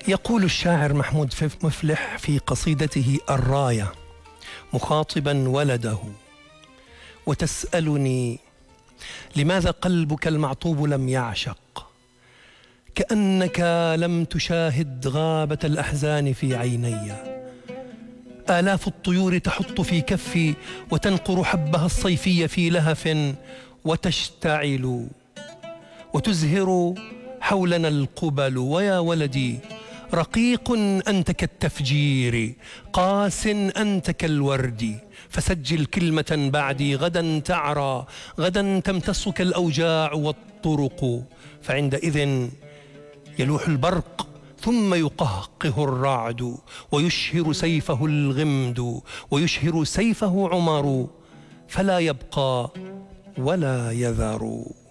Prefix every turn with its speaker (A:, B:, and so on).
A: يقول الشاعر محمود مفلح في قصيدته الراية مخاطبا ولده: وتسألني لماذا قلبك المعطوب لم يعشق، كأنك لم تشاهد غابة الأحزان في عيني. آلاف الطيور تحط في كفي وتنقر حبها الصيفي في لهف وتشتعل، وتزهر حولنا القبل. ويا ولدي رقيق أنت كالتفجير، قاس أنت كالورد، فسجل كلمة بعدي غدا تعرى، غدا تمتصك الأوجاع والطرق. فعندئذ يلوح البرق ثم يقهقه الرعد، ويشهر سيفه الغمد، ويشهر سيفه عمر، فلا يبقى ولا يذر.